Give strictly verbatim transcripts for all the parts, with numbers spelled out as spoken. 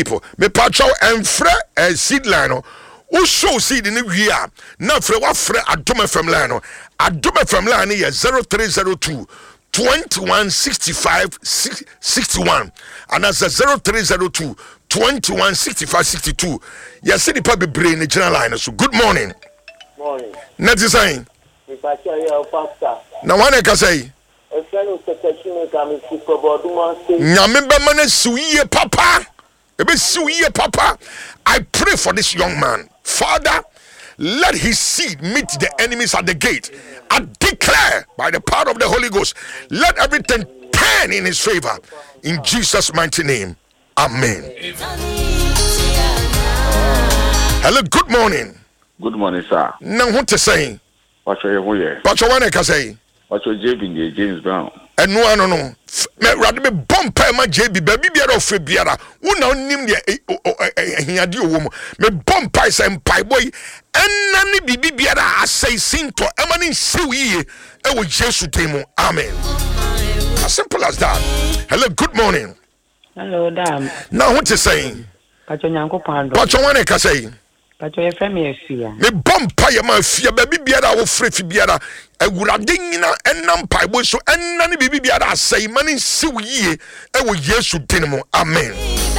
people. Me pacho and fre a seed line. Who show seed in the year? Now for what fre adome from line. Adome from line here zero three zero two twenty-one sixty-five sixty-one. And that's a zero three zero two twenty-one sixty-five sixty-two. Yes, see the public brain the general line. So good morning. Morning. Net is saying. Now one I can say. Nyamemba mane suye papa. Ebe suye papa. I pray for this young man. Father, let his seed meet the enemies at the gate. I declare by the power of the Holy Ghost, let everything turn in his favor. In Jesus' mighty name. Amen. Hello, good morning. Good morning, sir. Now what to say? What's your way? What's your one I can say? What's your J B James Brown? And no, no, no. Me rather me bump my J B baby biara of biara. Una nim de hiadi owo. Me bump say mpai boy. Enna ni bibi biara asay sinto. Ema ni siwi e wo Jesu temu. Amen. As simple as that. Hello, good morning. Hello, damn. Now what you saying? Pacho Nyankopon. Pacho wane ka say? Pacho ye femi afia. Me bumpa ye ma afia baby biara wo frefi biara. Ewurade nyina enam paibo so enna ne bibi biara asai mani siw yie e wo Yesu din mu. Amen.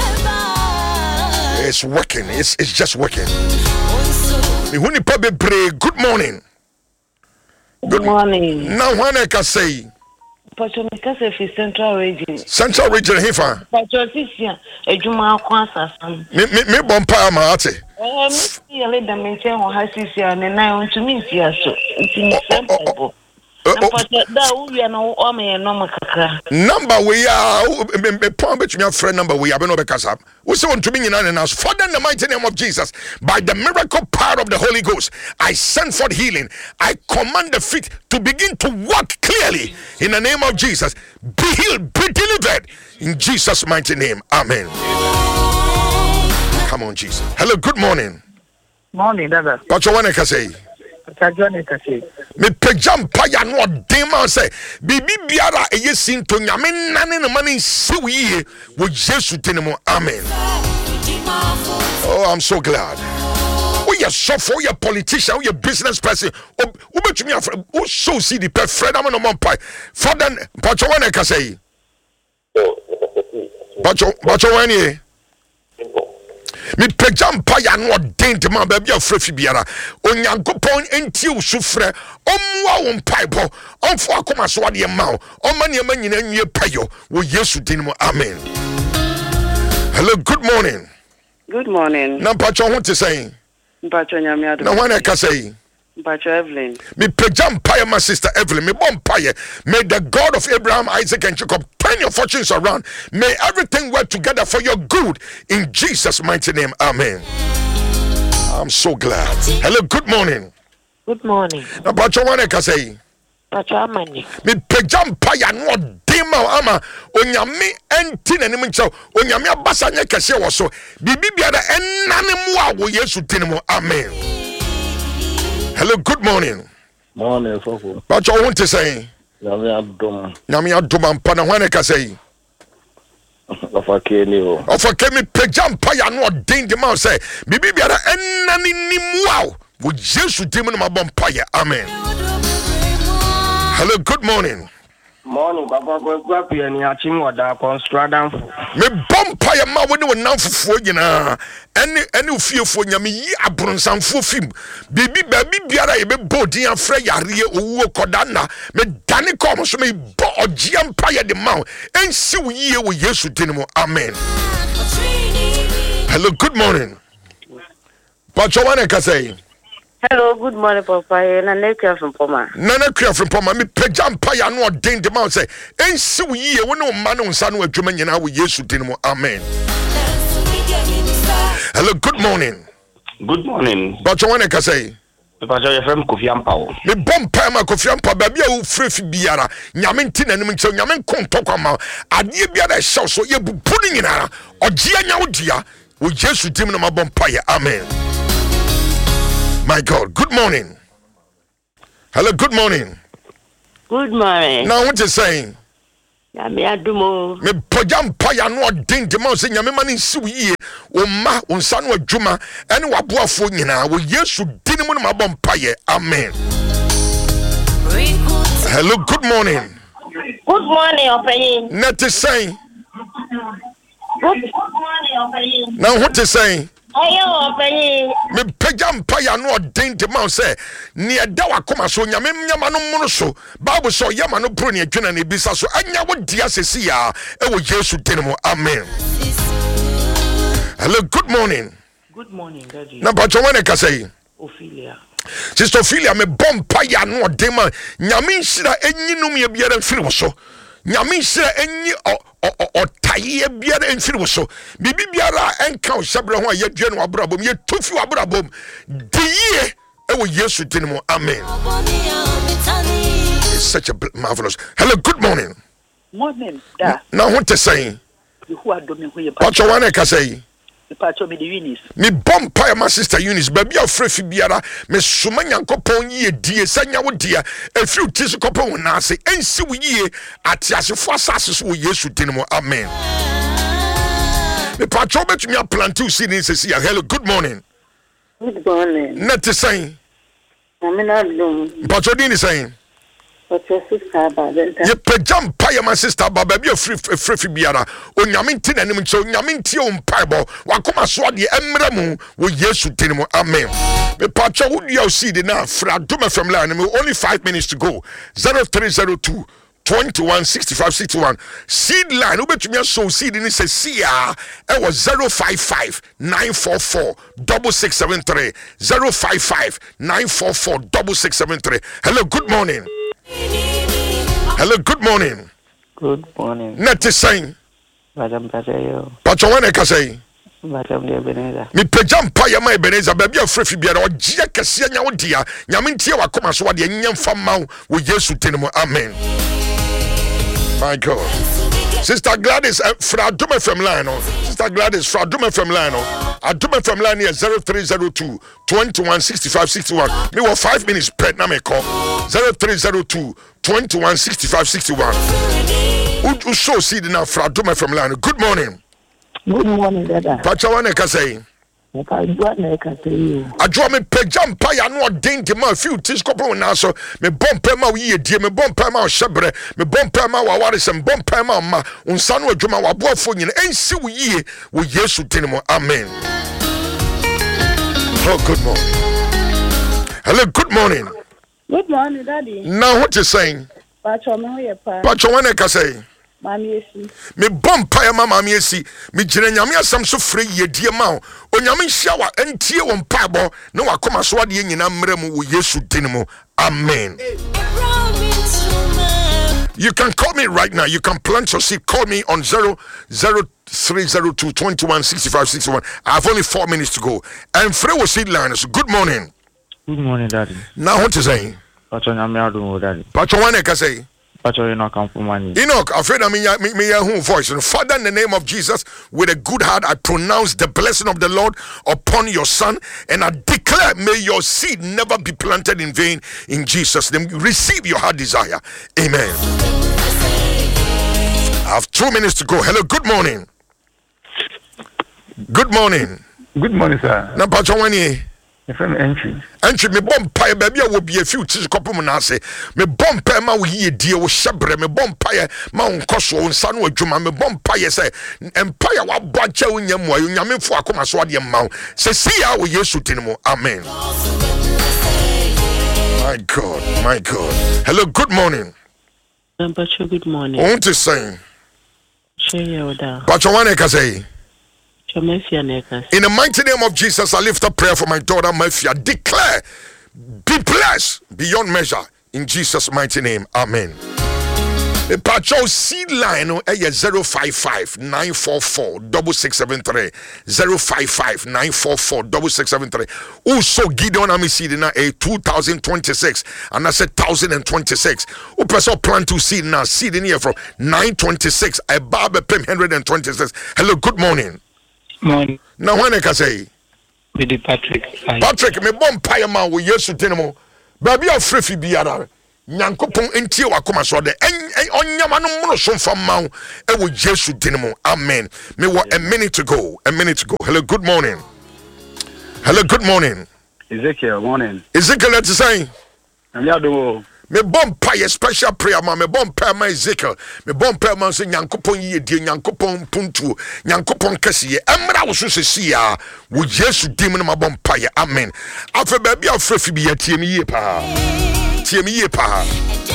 It's working. It's it's just working. Me huni pa be pray. Good morning. Good morning. Now when I can say Pacho Mikase fi Central Region. Central Region hefa. Pacho sisia ejuma akwa asasam. Me me me bompa ma ate. Eh mi yele da menche ho hasisia ne na ontumi sia so. Ntimi sempo. Pacho da uya na o me no makaka. Number we are me pon betumi afre number we abeno be kasa. We say ontumi nyina ne na for the mighty name of Jesus by the miracle power of the Holy Ghost I send forth healing. I command the feet to begin to walk clearly in the name of Jesus. Be healed, be delivered in Jesus' mighty name. Amen. Come on, Jesus. Hello, good morning. Morning, Dada. What you want to say? Pacho ne kase. Me pejam pa ya no dem say bibi biara eye sinto nyame nane no mane siwie wo Jesu tinimo. Amen. Oh, I'm so glad. Oh, you're so for your politician, oh, your business person. Oh, who bet me afraid? Oh, so see the pet Fred. I'm no more pie. For then, Pacho one I can say. Pacho, Pacho one ye. Me pejam pa ya no dent man baby afrefi biara onyankopon enti usufre omwa wo mpaibo onfo akoma so ade ma o mane ma nyina nwie payo wo Yesu din mu. Amen. Hello, good morning. Good morning. Na pacho ho te say? Pacho nyame ado. Na wana ka say? Pacho Evelyn. Me pejam pa ya my sister Evelyn. Me bom pa ya. May the God of Abraham, Isaac and Jacob turn your fortunes around. May everything work together for your good in Jesus' mighty name. Amen. I'm so glad. Hello, good morning. Good morning. Na pacho wana ka say? Pacho Amani. Me pejam pa ya no dema ama onyame enti na nim nchaw onyame abasa nya kese wo so bibi biara enane mu a wo Yesu din mu. Amen. Hello, good morning. Morning, Fofo. But you want to say? Nyame adom. Nyame adom ampa na hwane ka say? Ofake ni o. Ofake me pejam pa ya no den de ma say bibi biara enane nimu a wo Jesu din mu na mabom pa ya. Amen. Hello, good morning. Morning, Papa. Go grab you and your chim or da construct. Me bompa ya ma woni wonam fufuo nyina ene ene ofiefuo nyame yi abronsanfo fim bibi baby biara ye be bodin afra yare owuo koda na me dane kom so me bo ogia mpa ye de ma ensi wo yie wo Yesu din mu. Amen. Hello, good morning. Pacho wane ka say? Hello, good morning, Papa. Nana Kria from Poma. Nana Kria from Poma. Me pejam pa ya no den de ma say ensi wo yie wo no ma no nsa no adwuma nyina wo Yesu din mu. Amen. Hello, good morning. Good morning. Pacho wane ka say? Pacho ye from Kofi Ampa. Me bompa ma Kofi Ampa ba bia wo frefi biara nyame nti nanim nche nyame nkontokwa ma ade biara hyew so ye bubu ni nyina ogia nya odia wo Yesu dim na ma bompa ye. Amen. My God, good morning. Hello, good morning. Good morning. Now what you saying? Nyame adumo. Me pogya mpaya no odin de ma se nyame ma ne nsi wo yie wo ma wo nsa no adwuma ene waboafo nyina wo Yesu din mu no mabɔ mpaye. Amen. Hello, good morning. Good morning, Opeyin. Net is saying. Good morning, Opeyin. Now what is saying? Ayo, Opeyin. Me pagya mpaya no odin de ma se ne eda wakoma so nyame nyama no mu no so Bible so yama no bro ne adwena ne bisa so anya wo dia sesi ya e wo Yesu din mu. Amen. Hello, good morning. Good morning, Daddy. Na pa chwane ka say Ophelia. Sister Ophelia, me bom paya no odin ma nyame nhira enyinum ye biara mfiri wo so nyame nhira enyi otaye biara mfiri wo so bibi biara enka o hyebre ho ye dwe no abrabom ye tofi abrabom diye e wo Yesu din mu. Amen. It's such a marvelous. Hello, good morning. Morning, da. Now what to say? Who are doing who you Pacho wane ka say? Pacho me the Eunice. Me bom paya my sister Eunice baby afrefi biara me soma nyankopon ye die sanya wo dia efi utiso kopon na ase ensi wo yie atiasefo asase so wo Yesu din mu. Amen. Me pacho betumi aplantu seed in sesi ya. Hello, good morning. Good morning. Net saying. I'm not doing. Pacho din saying. What's your sister about it? Ye pejam paya my sister baba bi afri afrefi biara onyame nti nanim nti onyame nti o mpaibo wakoma so ade emra mu wo Yesu din mu. Amen. Me pacho wo dia seed na fra doma from line only five minutes to go. zero three zero two twenty-one sixty-five sixty-one seed line ubetumi so seed ni se sia e was zero five five nine four four six six seven three zero five five nine four four six six seven three. Hello, good morning. Hello, good morning. Good morning. Net is saying. Madam Pachayo. Pacho wane ka say. Madam de Ebenezer. Me pejam paya ma Ebenezer baby afrefi biara ogia kese anya wo dia nyame ntie wakoma so wade nyamfa ma wo Yesu din mu. Amen. My God. Sister Gladys uh, fra Adom F M line no. Sister Gladys fra Adom F M line no. Adom F M line here zero three zero two twenty-one sixty-five sixty-one. Me wa five minutes prep na me call zero three zero two twenty-one sixty-five sixty-one. Who show seed now fra Adom F M line. Good morning. Good morning, Dada. Pacha wane ka say. Adwo me pejam paya no odin de ma fi utis kopo na so me bompa ma wo yie die me bompa ma wo hyebre me bompa ma wo ware sem bompa ma ma unsa no adwuma wo aboafo nyina ensi wo yie wo Yesu din mu. Amen. Oh, good morning. Hello, good morning. Good morning, Daddy. Now what you saying? Pacho me ye pa. Pacho wane ka say. Mami esi. Me bompa ya mama mami esi. Me jire nyame asam so frɛ yedie ma o. Onyame hia wa entie wo mpaebo na wakoma so ade nyina mrɛ mu wo Yesu din mu. Amen. You can call me right now. You can plant your seed. Call me on zero zero three zero two twenty-one sixty-five sixty-one. I have only four minutes to go. And free was seed liners. Good morning. Good morning, Daddy. Now what you saying? Pacho nyame adumo, Daddy. Pacho wane ka say. Pacho Enoch Amfumani. Enoch, afraid I mean me me who voice. And Father, in the name of Jesus, with a good heart, I pronounce the blessing of the Lord upon your son, and I declare, may your seed never be planted in vain. In Jesus' name, receive your heart desire. Amen. I have two minutes to go. Hello, good morning. Good morning. Good morning, sir. Na pacho wani. From entry. Entry me bomb pie baby will be a few tis couple manase. Me bomb pie ma we ye dear with shabre me bomb pie ma un koso un son with juma me bomb pie say empire wa bacha unyamwa unyame for akoma swadi ma say see how we yesu tinimo. Amen. My God, my God. Hello, good morning. Pacho, good morning. I want to say. Pacho wane ka say. In the mighty name of Jesus, I lift up prayer for my daughter Mafia. Declare, be blessed beyond measure in Jesus' mighty name. Amen. The Pacho seed line is zero five five nine four four six six seven three zero five five nine four four six six seven three. Also, Gideon Ami seed in a two thousand twenty-six and I said one thousand twenty-six. Who person plan to seed now? Seed in here from nine twenty-six. I barber one hundred twenty-six. Hello, good morning. Morning. Now when I can say, Patrick. Patrick, me bomb pie man with Yesu tinimo. Baby, I'm free for biara. nyankopon entie wakoma so de onyama no mono so mfama e wo Jesu dinimo. Amen. Me what a minute to go. A minute to go. Hello, good morning. Hello, good morning. Ezekiel, morning. Ezekiel, let's say. I'm here do. Me bon pay special prayer ma me bon pay ma Ezekiel. Me bon pay ma so nyankopon ye die nyankopon puntu nyankopon kese emra wo so sesi ya wo Jesu dim no ma bon pay. Amen. Afa ba bia afrafi bi yatie mi ye pa. Tie mi ye pa.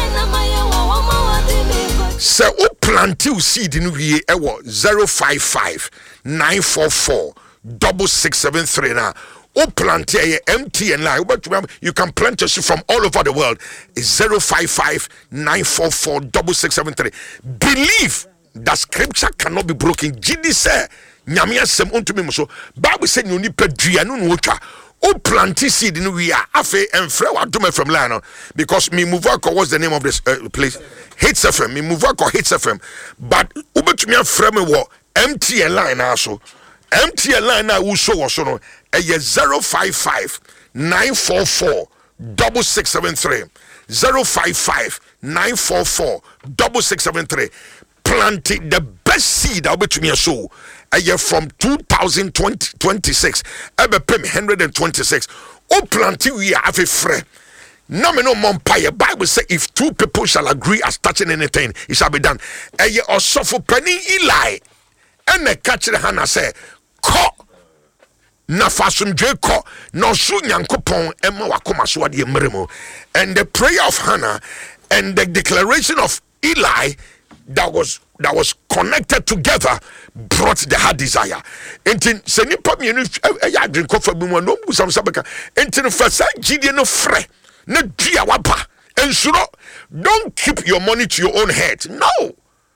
Se o plantiu seed no wie e wo zero five five nine four four six six seven three na o plant here M T N line. You can plant your seed from all over the world. It's zero five five nine four four six six seven three. Believe that scripture cannot be broken. Jidi say nyame asem ontumi mo so. Bible say you need pedua no no twa. O plant seed no we are afa enfre wadome from line because me move out. What's the name of this uh, place? Hits F M. Me move out Hits F M. But ubetumi afre me wo M T N line also. M T N line na wo so wo so no e zero five five nine four four six six seven three zero five five nine four four six six seven three. Planted the best seed I'll be to me so a year from two thousand twenty-six ebe pem one hundred twenty-six. O planted we have a free. No me no mompire. Bible say if two people shall agree as touching anything it shall be done. A year or so for penny Eli and the catch the Hannah say ko na fasumdwe ko na so nyankopon ema wakoma so ade mremo. And the prayer of Hannah and the declaration of Eli that was that was connected together brought the heart desire. Entin se nipa me no ya drink coffee bi mo no busam sabeka entin fa sa gidie no frɛ na dua waba ensuro. Don't keep your money to your own head. No.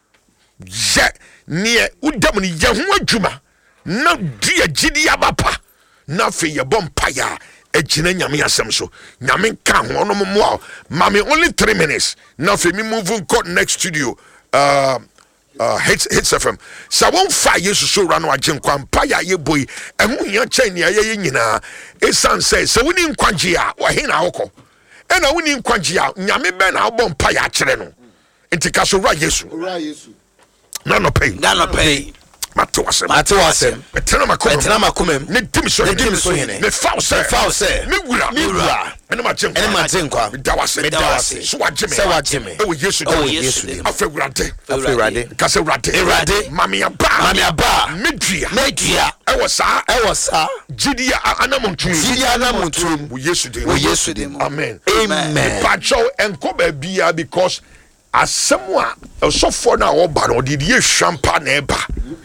Je ne udam ni ye ho adwuma na dua gidie abapa na fe ye bom paya ejina nyame asem so nyame ka ho no mo ma me only three minutes na fe me move go next studio. Uh, uh, hits, hits F M. So won't fire you so run wa jin kwampaya ye boy. And when you're chaining ye yina, a son says, so we need Quangia or Hina Oko. And I win Quangia, Yami Ben album paya chileno. Into Castle Rayesu. None of pay, none of pay. Matuasem, Matuasem, Betanama Kumem, Nitimso, Nitimso, the Fauce, Fauce, Migura, Migura, and my Jim, and my Jim, Dawase, Dawase, Swajime, Swajime, oh, yes, oh, yes, Afegrate, Afegrate, Caserate, Erade, Mamia Ba, Mamia Ba, Midria, Midria, I was, I was, Gidia Anamontu, Gidia Anamontu, we yesterday, we yesterday, Amen, Amen, Pacho and Kobe Bia because as someone, so for now, but did ye champagne eba.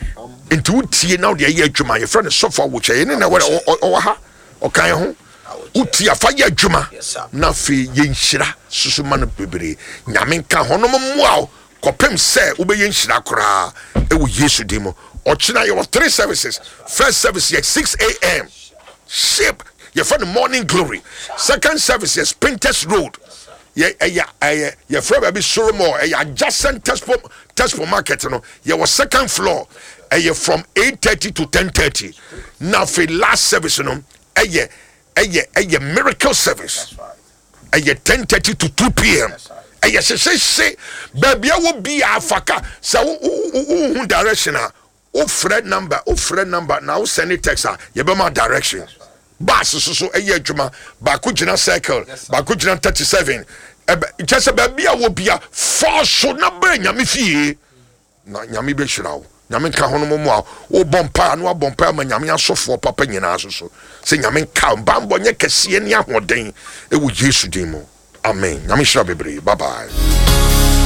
Into tea now the year juma your friend so far which I know what or ha or kan ho uti afaya juma na fe yenhyira susu man bebre nyame ka ho no mo kopem se ube yenhyira kora e wo Yesu demo ochina your three services. First service at six a.m. ship your friend morning glory. Second service is Pinterest Road. Yeah, yeah, yeah, your friend baby Solomon, a adjacent Tesco Tesco market, no. You was second floor, a year from eight thirty to ten thirty. Now for last service, no, a year, a year, a year miracle service, a year ten thirty to two p.m. A year say say, baby, I will be a faka. So, who direction? Oh, Fred number, oh, Fred number. Now send it text. You be my direction. Bas so so eye adwuma ba ko gina circle ba ko gina thirty-seven just ba bia wo bia for so na bra nyame fie na nyame be hirawo nyame ka hono mo a wo bompa na wo bompa ma nyame asofo papa nyina so so se nyame ka mbambo nye kese ne ahoden e wo Yesu din mo amen nyame hira bebre bye bye.